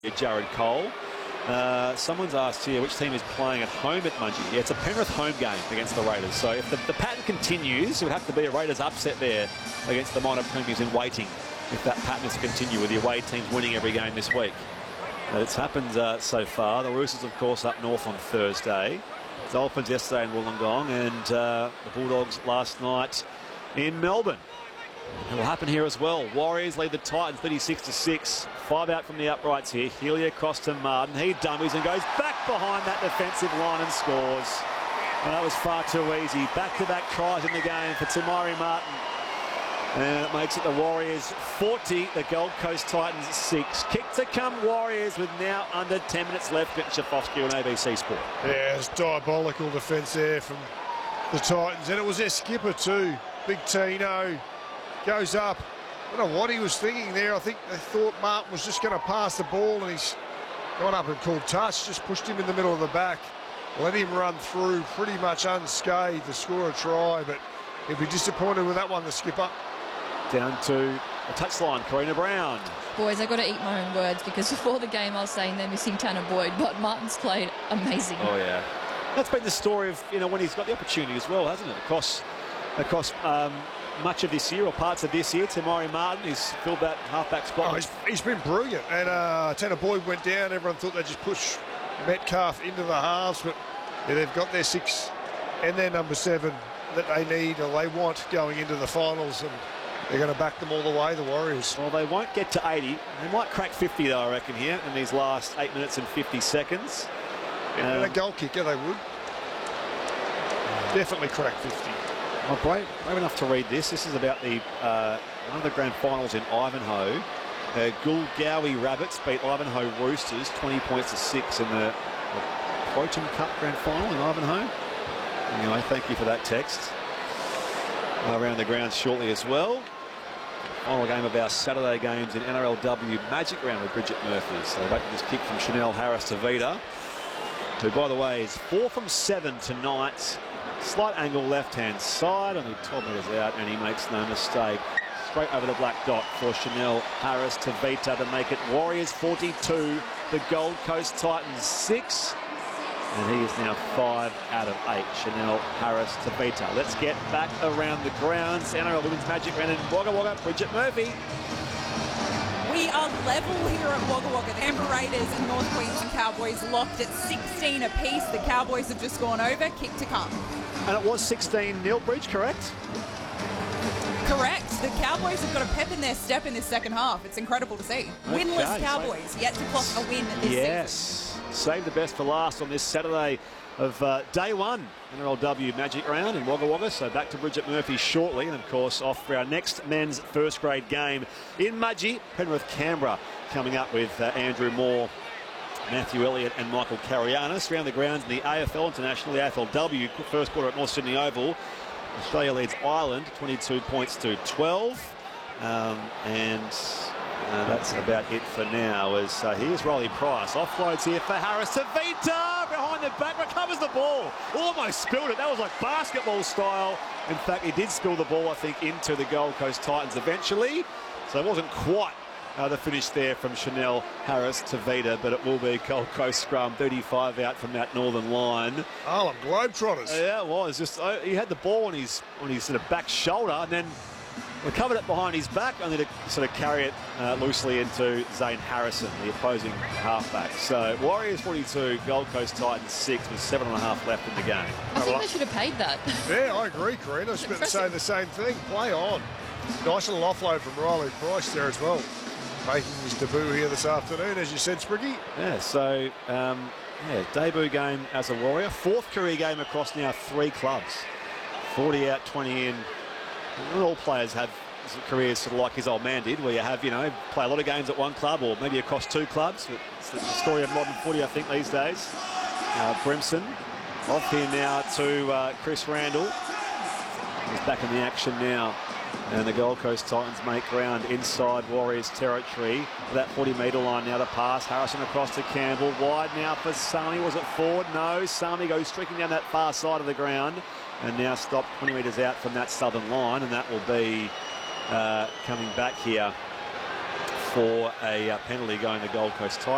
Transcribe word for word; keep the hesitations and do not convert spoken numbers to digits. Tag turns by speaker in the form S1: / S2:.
S1: Jared Cole. Uh, someone's asked here which team is playing at home at Mudgee. Yeah, it's a Penrith home game against the Raiders. So if the, the pattern continues, it would have to be a Raiders upset there against the minor premiers in waiting. If that pattern is to continue with the away teams winning every game this week. But it's happened uh, so far. The Roosters, of course, up north on Thursday. Dolphins yesterday in Wollongong, and uh, the Bulldogs last night in Melbourne. It will happen here as well. Warriors lead the Titans thirty-six to six. Five out from the uprights here. Healy across to Martin. He dummies and goes back behind that defensive line and scores. And that was far too easy. Back-to-back tries in the game for Te Maire Martin. And it makes it the Warriors forty, the Gold Coast Titans six. Kick to come Warriors with now under ten minutes left. Vic Schifofsky on A B C Sport.
S2: Yeah, it's diabolical defence there from the Titans. And it was their skipper too. Big Tino goes up. I don't know what he was thinking there. I think they thought Martin was just going to pass the ball, and he's gone up and called touch. Just pushed him in the middle of the back. Let him run through pretty much unscathed to score a try, but he'd be disappointed with that one, the skipper.
S1: Down to the touchline, Karina Brown.
S3: Boys, I've got to eat my own words, because before the game I was saying they're missing Tanner Boyd, but Martin's played amazing.
S1: Oh, yeah. That's been the story of, you know, when he's got the opportunity as well, hasn't it? Across, across um, much of this year, or parts of this year, Te Maire Martin, he's filled that halfback spot.
S2: Oh, he's, he's been brilliant. And uh, Tanner Boyd went down. Everyone thought they'd just push Metcalf into the halves, but yeah, they've got their six and their number seven that they need, or they want, going into the finals, and they're going to back them all the way, the Warriors.
S1: Well, they won't get to eighty. They might crack fifty, though, I reckon, here in these last eight minutes and fifty seconds.
S2: Yeah,
S1: um,
S2: and a goal kicker, they would. Definitely crack fifty.
S1: I'm brave, brave enough to read this. This is about the uh, one of the grand finals in Ivanhoe. Uh, Goolgowi Rabbits beat Ivanhoe Roosters twenty points to six in the, the Proton Cup grand final in Ivanhoe. Anyway, thank you for that text. Around the grounds shortly as well. Final game of our Saturday games in N R L W Magic Round with Bridget Murphy. So back to this kick from Chanel Harris-Tavita, who, by the way, is four from seven tonight. Slight angle left-hand side, only twelve metres out, and he makes no mistake. Straight over the black dot for Chanel Harris-Tavita to make it Warriors forty-two, the Gold Coast Titans six. And he is now five out of eight, Chanel Harris-Tavita. Let's get back around the grounds. N R L Women's Magic Round in Wagga Wagga. Bridget Murphy.
S4: We are level here at Wagga Wagga. The Amber Raiders and North Queensland Cowboys locked at sixteen apiece. The Cowboys have just gone over. Kick to come.
S1: And it was sixteen nil, Bridge, correct?
S4: Correct. The Cowboys have got a pep in their step in this second half. It's incredible to see.
S1: Okay.
S4: Winless Cowboys, yet to clock a win this
S1: yes.
S4: season.
S1: Save the best for last on this Saturday of uh, day one N R L W Magic Round in Wagga Wagga. So back to Bridget Murphy shortly, and of course off for our next men's first grade game in Mudgee. Penrith Canberra coming up with uh, Andrew Moore, Matthew Elliott and Michael Carianis. Around the grounds in the A F L International, the A F L W first quarter at North Sydney Oval. Australia leads Ireland twenty-two points to twelve, um, and uh, that's about it for now. As uh, here's Riley Price, offloads here for Harris-Tavita, behind the back, recovers the ball, almost spilled it. That was like basketball style. In fact, he did spill the ball, I think, into the Gold Coast Titans eventually. So it wasn't quite uh, the finish there from Chanel Harris-Tavita, but it will be Gold Coast scrum, thirty-five out from that northern line.
S2: Harlem Globetrotters.
S1: Uh, yeah, it was. Just uh, he had the ball on his on his sort of back shoulder, and then recovered it behind his back, only to sort of carry it uh, loosely into Zane Harrison, the opposing halfback. So Warriors forty-two, Gold Coast Titans six, with seven and a half left in the game.
S3: I think they should have paid that.
S2: Yeah, I agree, Karina. I was about to say the same thing. Play on. Nice little offload from Riley Price there as well. Making his debut here this afternoon, as you said, Spriggy.
S1: Yeah, so, um, yeah, debut game as a Warrior. Fourth career game across now three clubs. forty out, twenty in. Not all players have careers sort of like his old man did, where you have, you know, play a lot of games at one club or maybe across two clubs. It's the story of modern footy, I think, these days. Uh, Brimson off here now to uh, Chris Randall. He's back in the action now. And the Gold Coast Titans make ground inside Warriors territory. That forty metre line now to pass. Harrison across to Campbell. Wide now for Sami. Was it forward? No. Sami goes streaking down that far side of the ground. And now stopped twenty metres out from that southern line. And that will be uh, coming back here for a uh, penalty going to Gold Coast Titans.